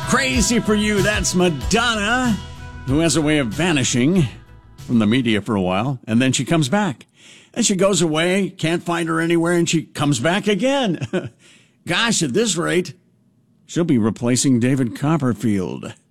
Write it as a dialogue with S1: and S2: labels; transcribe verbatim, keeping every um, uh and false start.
S1: Crazy for You, that's Madonna, who has a way of vanishing from the media for a while, and then she comes back. And she goes away, can't find her anywhere, and she comes back again. Gosh, at this rate, she'll be replacing David Copperfield.